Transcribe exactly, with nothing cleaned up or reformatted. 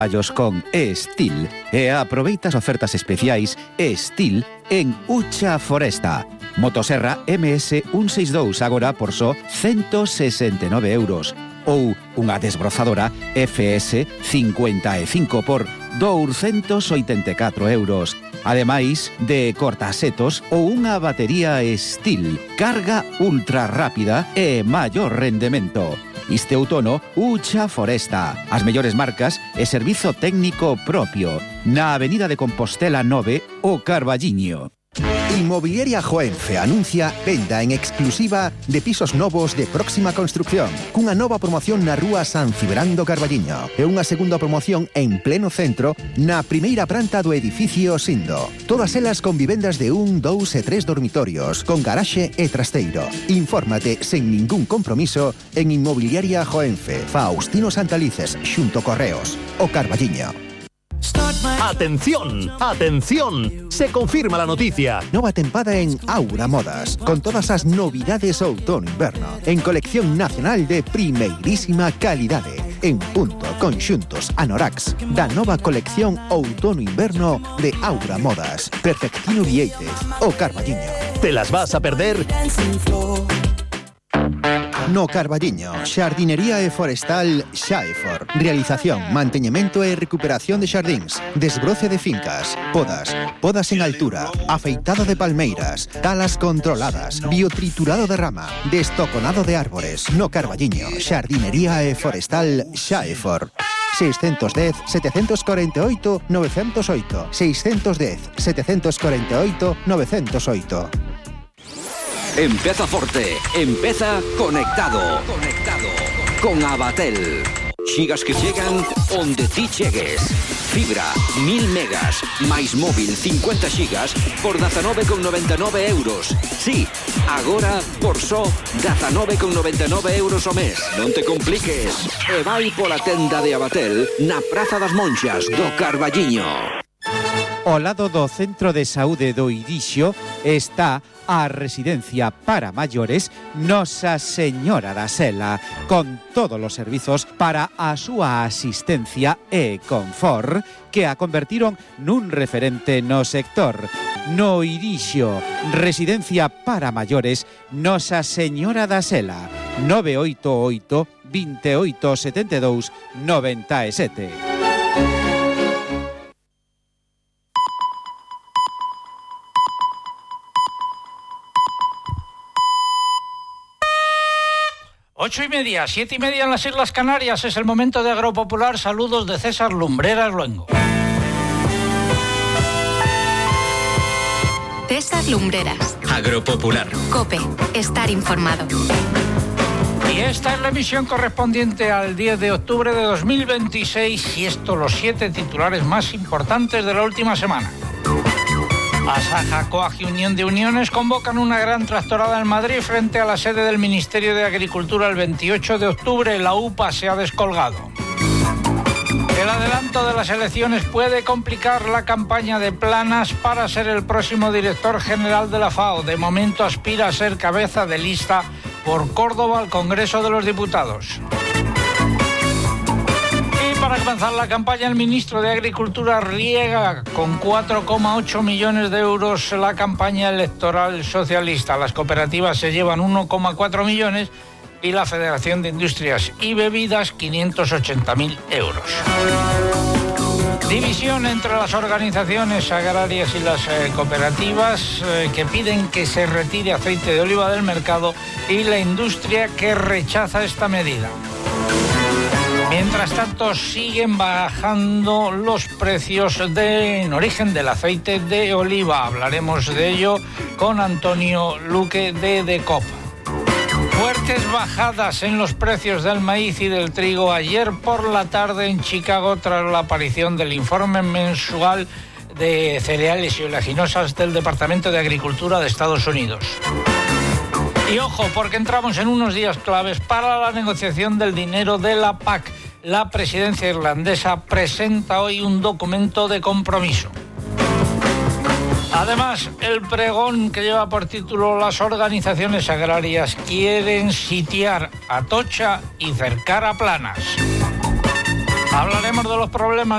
traballos con Estil e aproveita as ofertas especiais Estil en Ucha Foresta. Motoserra M S ciento sesenta e dous agora por só ciento sesenta e nove euros ou unha desbrozadora F S cincuenta e cinco por doscientos oitenta e catro euros. Ademais de cortasetos ou unha batería Estil, carga ultra rápida e maior rendemento. Este outono, Ucha Foresta. As mellores marcas e servizo técnico propio. Na Avenida de Compostela nove, o Carballiño. Inmobiliaria Joenfe anuncia venda en exclusiva de pisos novos de próxima construcción, cunha nova promoción na rúa San Cibrán do Carballiño e unha segunda promoción en pleno centro na primeira planta do edificio Sindo. Todas elas con vivendas de un, dous e tres dormitorios, con garaxe e trasteiro. Infórmate sen ningún compromiso en Inmobiliaria Joenfe, Faustino Santalices, xunto Correos, o Carballiño. ¡Atención! ¡Atención! Se confirma la noticia. Nova tempada en Aura Modas, con todas as novidades outono-inverno, en colección nacional de primeirísima calidade, en punto, conxuntos, anoraks, da nova colección outono-inverno de Aura Modas. Perfectino Vieitez, o Carballiño. ¿Te las vas a perder? No Carballiño, xardinería e forestal Xaefor. Realización, manteñemento e recuperación de xardíns, desbroce de fincas, podas, podas en altura, afeitado de palmeiras, talas controladas, biotriturado de rama, destoconado de árbores. No Carballiño, xardinería e forestal Xaefor. seiscentos dez, setecientos cuarenta y ocho, novecientos ocho. seiscentos dez, setecientos cuarenta y ocho, novecientos ocho. Empeza forte, empeza conectado. Conectado con Abatel. Xigas que chegan onde ti chegues. Fibra, mil megas, máis móvil cincuenta xigas por dezanove con noventa e nove euros. Sí, agora por só dezanove con noventa e nove euros ao mes. Non te compliques. E vai pola tenda de Abatel na Praza das Monxas do Carballiño. Ao lado do Centro de Saúde do Irixo está a residencia para maiores Nosa Señora da Sela, con todos os servizos para a súa asistencia e confort que a convertiron nun referente no sector. No Irixo, residencia para maiores Nosa Señora da Sela, nove oito oito, veintiocho setenta e dous, noventa e sete. Ocho y media, siete y media en las Islas Canarias. Es el momento de Agropopular. Saludos de César Lumbreras Luengo. César Lumbreras. Agropopular. COPE. Estar informado. Y esta es la emisión correspondiente al diez de octubre de dos mil veintiséis. Y estos los siete titulares más importantes de la última semana. Asaja, Coag y Unión de Uniones convocan una gran tractorada en Madrid frente a la sede del Ministerio de Agricultura el veintiocho de octubre. La U P A se ha descolgado. El adelanto de las elecciones puede complicar la campaña de Planas para ser el próximo director general de la FAO. De momento aspira a ser cabeza de lista por Córdoba al Congreso de los Diputados. Para comenzar la campaña, el ministro de Agricultura riega con cuatro coma ocho millones de euros la campaña electoral socialista. Las cooperativas se llevan uno coma cuatro millones y la Federación de Industrias y Bebidas quinientos ochenta mil euros. División entre las organizaciones agrarias y las eh, cooperativas eh, que piden que se retire aceite de oliva del mercado y la industria que rechaza esta medida. Mientras tanto, siguen bajando los precios de, en origen del aceite de oliva. Hablaremos de ello con Antonio Luque de Decopa. Fuertes bajadas en los precios del maíz y del trigo ayer por la tarde en Chicago tras la aparición del informe mensual de cereales y oleaginosas del Departamento de Agricultura de Estados Unidos. Y ojo, porque entramos en unos días claves para la negociación del dinero de la P A C. La presidencia irlandesa presenta hoy un documento de compromiso. Además, el pregón que lleva por título "Las organizaciones agrarias quieren sitiar Atocha y cercar a Planas". Hablaremos de los problemas